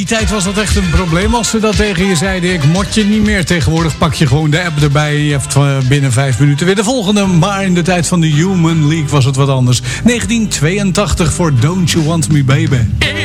Die tijd was dat echt een probleem als ze dat tegen je zeiden. Ik mot je niet meer. Tegenwoordig pak je gewoon de app erbij. Je hebt binnen 5 minuten weer de volgende. Maar in de tijd van de Human League was het wat anders. 1982 voor Don't You Want Me Baby.